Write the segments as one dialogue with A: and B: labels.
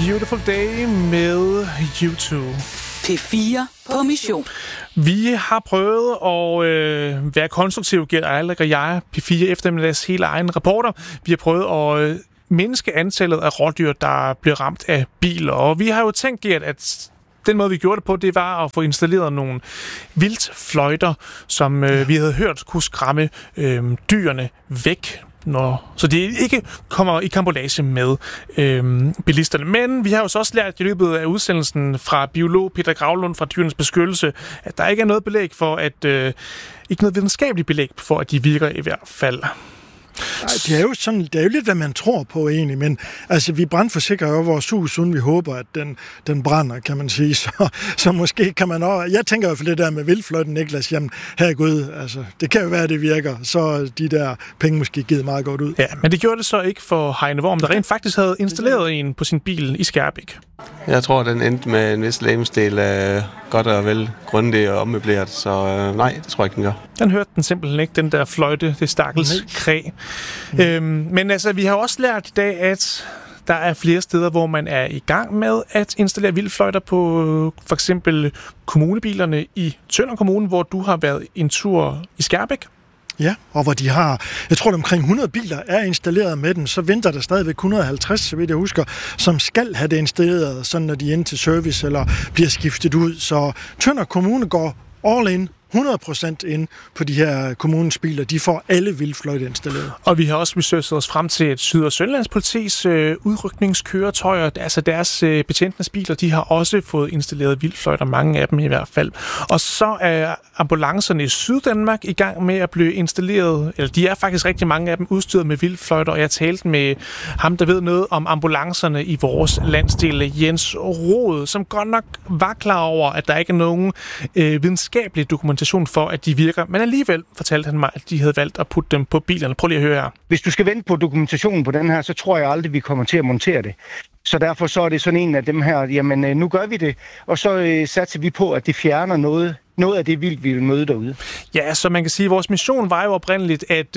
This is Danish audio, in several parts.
A: Beautiful Day med U2.
B: P4 på mission.
A: Vi har prøvet at være konstruktive, Gert Eiler og jeg, P4 eftermiddags hele egen reporter. Vi har prøvet at mindske antallet af rådyr, der bliver ramt af biler. Og vi har jo tænkt, Gert, at den måde, vi gjorde det på, det var at få installeret nogle vildtfløjter, som vi havde hørt kunne skræmme dyrene væk, så de ikke kommer i karambolage med bilisterne. Men vi har jo så også lært i løbet af udsendelsen fra biolog Peter Gravlund fra Dyrenes Beskyttelse, at der ikke er noget belæg for, ikke noget videnskabeligt belæg for, at de virker i hvert fald.
C: Nej, det er jo lidt, hvad man tror på egentlig, men altså, vi brandforsikrer jo vores hus, uden vi håber, at den brænder, kan man sige. Så måske kan man også... Jeg tænker i hvert fald det der med vildfløjten, Niklas, jamen, herregud, altså, det kan jo være, at det virker, så de der penge måske givet meget godt ud.
A: Ja, men det gjorde det så ikke for Heine Worm, der rent faktisk havde installeret en på sin bil i Skærbæk.
D: Jeg tror, den endte med en vis legemsdel af godt og vel grundigt og ommøbleret, så nej, det tror jeg ikke, den gør.
A: Den hørte den simpelthen ikke, den der fløjte, det stakkels kræ. Men altså, vi har også lært i dag, at der er flere steder, hvor man er i gang med at installere vildfløjter på for eksempel kommunebilerne i Tønder Kommune, hvor du har været en tur i Skærbæk.
C: Ja, og hvor de har, jeg tror, omkring 100 biler er installeret med den, så venter der stadigvæk 150, så vidt jeg husker, som skal have det installeret, sådan når de er inde til service eller bliver skiftet ud. Så Tønder Kommune går all in, 100% ind på de her kommunens biler. De får alle vildfløjte installeret.
A: Og vi har også researchet os frem til, at Syd- og Sønderlands politis udrykningskøretøjer, altså deres betjentenes biler, de har også fået installeret vildfløjter, mange af dem i hvert fald. Og så er ambulancerne i Syddanmark i gang med at blive installeret, eller de er faktisk rigtig mange af dem udstyret med vildfløjter, og jeg talte med ham, der ved noget om ambulancerne i vores landsdel, Jens Rode, som godt nok var klar over, at der ikke er nogen videnskabelig dokumentation for, at de virker. Men alligevel fortalte han mig, at de havde valgt at putte dem på bilerne. Prøv lige at høre her.
E: Hvis du skal vente på dokumentationen på den her, så tror jeg aldrig, vi kommer til at montere det. Så derfor så er det sådan en af dem her, jamen nu gør vi det, og så satser vi på, at det fjerner noget af det vildt, vi vil møde derude.
A: Ja, så man kan sige, at vores mission var jo oprindeligt at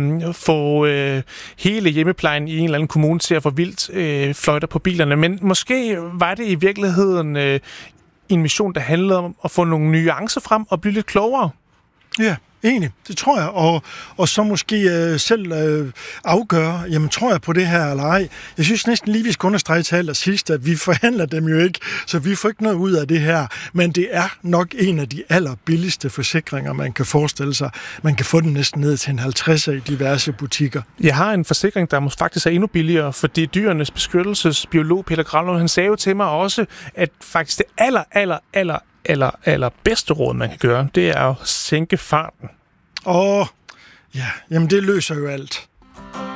A: få hele hjemmeplejen i en eller anden kommune til at få vildt fløjter på bilerne. Men måske var det i virkeligheden en mission, der handlede om at få nogle nuancer frem og blive lidt klogere.
C: Ja, egentlig. Det tror jeg. Og så måske selv afgøre, jamen tror jeg på det her eller ej. Jeg synes næsten lige, vi skal understrege til allersidst, at vi forhandler dem jo ikke, så vi får ikke noget ud af det her. Men det er nok en af de allerbilligste forsikringer, man kan forestille sig. Man kan få den næsten ned til en 50'er i diverse butikker.
A: Jeg har en forsikring, der faktisk er endnu billigere, fordi Dyrenes Beskyttelses biolog Peter Gravlund, han sagde jo til mig også, at faktisk det aller bedste råd, man kan gøre, det er at sænke farten.
C: Ja, jamen det løser jo alt.